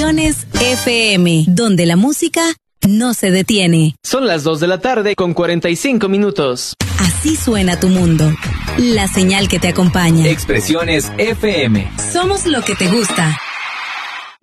Expresiones FM, donde la música no se detiene. Son las 2 de la tarde con 45 minutos. Así suena tu mundo. La señal que te acompaña. Expresiones FM. Somos lo que te gusta.